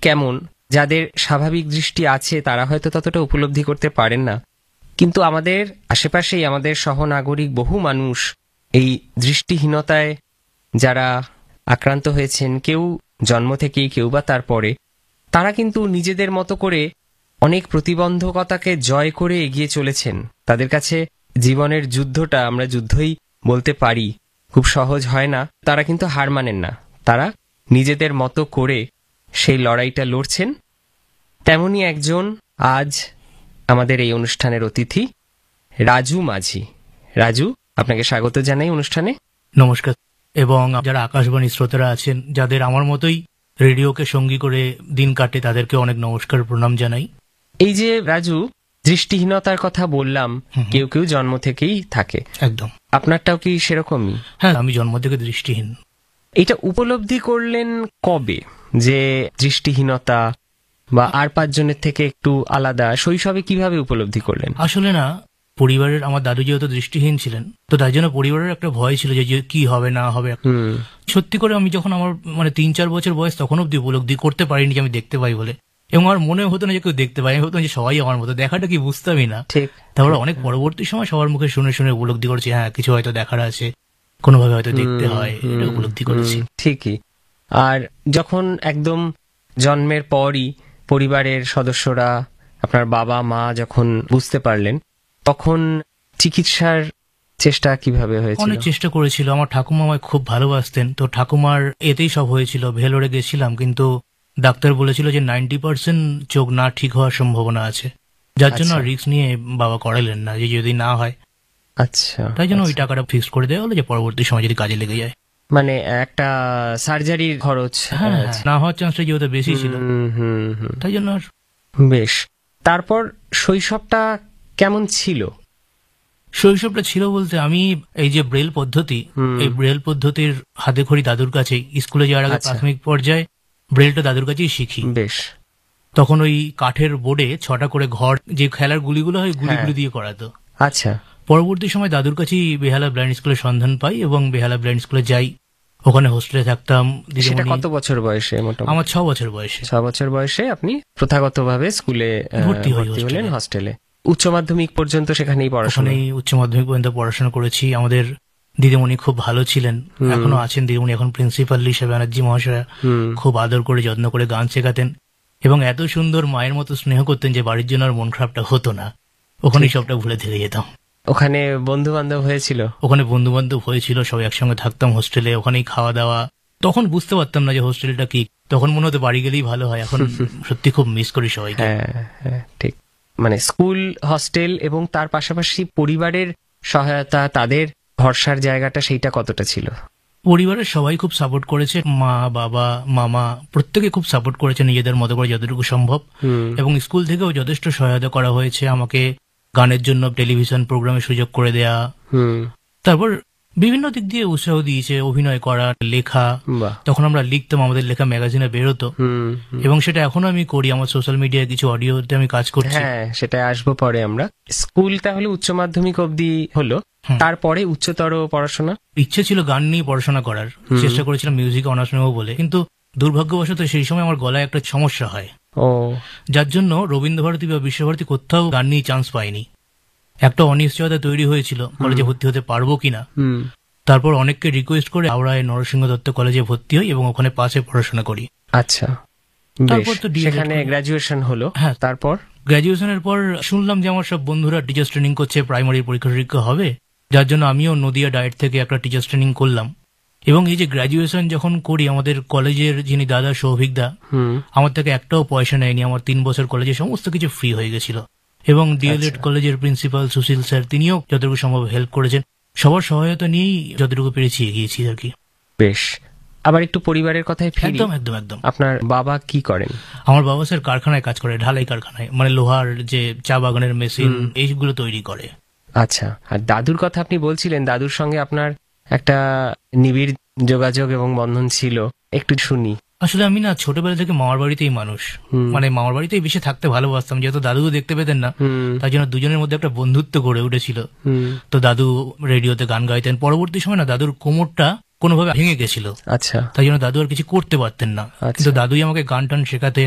কেমন, যাদের স্বাভাবিক দৃষ্টি আছে তারা হয়তো ততটা উপলব্ধি করতে পারেন না, কিন্তু আমাদের আশেপাশেই আমাদের সহনাগরিক বহু মানুষ এই দৃষ্টিহীনতায় যারা আক্রান্ত হয়েছেন, কেউ জন্ম থেকেই, কেউ বা তারপরে, তারা কিন্তু নিজেদের মতো করে অনেক প্রতিবন্ধকতাকে জয় করে এগিয়ে চলেছেন। তাদের কাছে জীবনের যুদ্ধটা, আমরা যুদ্ধই বলতে পারি, খুব সহজ হয় না। তারা কিন্তু হার মানেন না, তারা নিজেদের মতো করে সেই লড়াইটা লড়ছেন। তেমনই একজন আজ আমাদের এই অনুষ্ঠানের অতিথি, রাজু মাঝি। রাজু, আপনাকে স্বাগত জানাই অনুষ্ঠানে। নমস্কার। এবং যারা আকাশবাণী শ্রোতারা আছেন, যাদের আমার মতোই রেডিওকে সঙ্গী করে দিন কাটে, তাদেরকে অনেক নমস্কার, প্রণাম জানাই। এই যে রাজু, দৃষ্টিহীনতার কথা বললাম, কেউ কেউ জন্ম থেকেই থাকে, একদম। আপনারটাও কি সেরকমই? হ্যাঁ, আমি জন্ম থেকে দৃষ্টিহীন। এটা উপলব্ধি করলেন কবে যে দৃষ্টিহীনতা, বা আর পাঁচজনের থেকে একটু আলাদা? শৈশবে কিভাবে উপলব্ধি করলেন? আসলে না, পরিবারের, আমার দাদু যেহেতু দৃষ্টিহীন ছিলেন, তো তাই জন্য পরিবারের একটা ভয় ছিল যে কি হবে না হবে। সত্যি করে আমি যখন আমার 3-4 বছর বয়স, তখন অব্দি উপলব্ধি করতে পারিনি যে আমি দেখতে পাই বলে, এবং আমার মনে হতো না যে কেউ দেখতে পাই, হতো যে সবাই আমার মতো, দেখাটা কি বুঝতামই না। ঠিক। তারপরে অনেক পরবর্তী সময় সবার মুখে শুনে শুনে উপলব্ধি করেছি, হ্যাঁ কিছু হয়তো দেখার আছে, কোনোভাবে হয়তো দেখতে হয়, এটা উপলব্ধি করেছি। ঠিকই। আর যখন একদম জন্মের পরই পরিবারের সদস্যরা, আপনার বাবা মা যখন বুঝতে পারলেন, তখন চিকিৎসার চেষ্টা কিভাবে হয়েছিল? অনেক চেষ্টা করেছিল। আমার ঠাকুমা আমায় খুব ভালোবাসতেন, তো ঠাকুমার এতেই সব হয়েছিল। ভেলোরে গেছিলাম, কিন্তু ডাক্তার বলেছিল যে 90% চোখ না ঠিক হওয়ার সম্ভাবনা আছে, যার জন্য রিস্ক নিয়ে বাবা করালেন না, যে যদি না হয়। আচ্ছা। তাই জন্য ওই টাকাটা ফিক্স করে দেওয়া হলো, যে পরবর্তী সময় যদি কাজে লেগে যায়। মানে একটা সার্জারির খরচ। হ্যাঁ, না হওয়ার চান্সটা যেহেতু বেশি ছিল, তাই জন্য। বেশ। তারপর শৈশবটা কেমন ছিল? শৈশবটা ছিল বলতে, আমি এই যে ব্রেল পদ্ধতি, এই ব্রেল পদ্ধতির হাতে খড়ি দাদুর কাছেই, স্কুলে যাওয়ার আগে প্রাথমিক পর্যায়ে ব্রেলটা দাদুর কাছেই শিখি। বেশ। তখন ওই কাঠের বোর্ডে 6টা করে ঘর, যে খেলার গুলিগুলো হয়, গুলিগুলি দিয়ে করাতো। আচ্ছা। পরবর্তী সময় দাদুর কাছেই বেহালা ব্লাইন্ড স্কুলের সন্ধান পাই, এবং বেহালা ব্লাইন্ড স্কুলে যাই, ওখানে হোস্টেলে থাকতাম। সেটা কত বছর বয়সে? মোটামুটি আমার 6 বছর বয়সে। 6 বছর বয়সে আপনি প্রথাগতভাবে স্কুলে ভর্তি হলেন, হস্টেলে। উচ্চ মাধ্যমিক পর্যন্ত সেখানেই পড়াশোনা? উচ্চ মাধ্যমিক পর্যন্ত পড়াশোনা করেছি। আমাদের দিদিমণি খুব ভালো ছিলেন, এখনো আছেন দিদিমণি, এখন প্রিন্সিপাল হিসেবে ব্যানার্জি মহাশয়া খুব আদর করে যত্ন করে গান শেখাতেন, এবং এত সুন্দর মায়ের মতো স্নেহ করতেন যে বাড়ির জন্য আর মন খারাপটা হতো না। ওখানেই সবটা ভুলে থেকে যেতাম। ওখানে বন্ধু বান্ধব হয়েছিল? ওখানে বন্ধু বান্ধব হয়েছিল, সবাই একসঙ্গে থাকতাম হোস্টেলে, ওখানেই খাওয়া দাওয়া। তখন বুঝতে পারতাম না যে হোস্টেলটা কি, তখন মনে হতো বাড়ি গেলেই ভালো হয়। এখন সত্যি খুব মিস করি সবাইকে। হ্যাঁ, ঠিক। মানে স্কুল, হস্টেল এবং তার পাশাপাশি পরিবারের সহায়তা, তাদের ভরসার জায়গাটা, সেইটা কতটা ছিল? পরিবারের সবাই খুব সাপোর্ট করেছে, মা বাবা মামা প্রত্যেকে খুব সাপোর্ট করেছে নিজেদের মতো করে যতটুকু সম্ভব, এবং স্কুল থেকেও যথেষ্ট সহায়তা করা হয়েছে আমাকে। গানের জন্য টেলিভিশন প্রোগ্রামে সুযোগ করে দেয়া, তারপর বিভিন্ন দিক দিয়ে উৎসাহ দিয়েছে, অভিনয় করা, লেখা। তখন আমরা লিখতাম, আমাদের লেখা ম্যাগাজিনে বেরোতো, এবং সেটা এখনো আমি করি। আমার সোশ্যাল মিডিয়ায় কিছু অডিওতে আমি কাজ করছি। হ্যাঁ, সেটা আসবো পরে আমরা। স্কুল তাহলে উচ্চ মাধ্যমিক অবধি হলো, তারপরে উচ্চতর পড়াশোনা? ইচ্ছে ছিল গান নিয়ে পড়াশোনা করার, চেষ্টা করেছিলাম মিউজিকে অনার্স নেবো বলে, কিন্তু দুর্ভাগ্যবশত সেই সময় আমার গলায় একটা সমস্যা হয়, যার জন্য রবীন্দ্রভারতী বা বিশ্বভারতী কোথাও গান নিয়ে চান্স পাইনি। একটা অনিশ্চয়তা তৈরি হয়েছিল কলেজে ভর্তি হতে পারবো কিনা। তারপর অনেককে রিকোয়েস্ট করে হাওড়ায় নরসিংহ দত্ত কলেজে ভর্তি হই, এবং ওখানে পাশে পড়াশোনা করি। আচ্ছা। তারপর তো সেখানে গ্রাজুয়েশন হলো। হ্যাঁ, তারপর গ্রাজুয়েশনের পর শুনলাম যে আমার সব বন্ধুরা টিচার্স ট্রেনিং করছে, প্রাইমারি পরীক্ষা টরীক্ষা হবে, যার জন্য আমিও নদিয়া ডায়েট থেকে একটা টিচার্স ট্রেনিং করলাম। এবং এই যে গ্রাজুয়েশন যখন করি, আমাদের কলেজের যিনি দাদা সৌভিক দা, আমার থেকে একটাও পয়সা নেয়নি। আমার 3 বছর কলেজে সমস্ত কিছু ফ্রি হয়ে গেছিল, এবং ডিএলএড কলেজের প্রিন্সিপাল সুশীল স্যার, তিনিও যতটুকু সম্ভব হেল্প করেছেন। সবার সহায়তা নিয়েই যতটুকু পেরেছি এগিয়েছি আর কি। বেশ। আবার একটু পরিবারের কথায় ফিরি। একদম একদম একদম। আপনার বাবা কি করেন? আমার বাবা স্যার কারখানায় কাজ করে, ঢালাই কারখানায়, মানে লোহার যে চা বাগানের মেশিন এইগুলো তৈরি করে। আচ্ছা। আর দাদুর কথা আপনি বলছিলেন, দাদুর সঙ্গে আপনার একটা নিবিড় যোগাযোগ এবং বন্ধন ছিল, একটু শুনি। আসলে আমি না ছোটবেলা থেকে মামার বাড়িতেই মানুষ, মানে মামার বাড়িতেই বেশি থাকতে ভালোবাসতাম, যেহেতু দাদুও দেখতে পেতেন না, তাই জন্য দুজনের মধ্যে একটা বন্ধুত্ব গড়ে উঠেছিল। তো দাদু রেডিওতে গান গাইতেন। পরবর্তী সময় না দাদুর কোমরটা কোনোভাবে ভেঙে গেছিল, আচ্ছা, তাই জন্য দাদু আর কিছু করতে পারতেন না, কিন্তু দাদুই আমাকে গান টান শেখাতেন।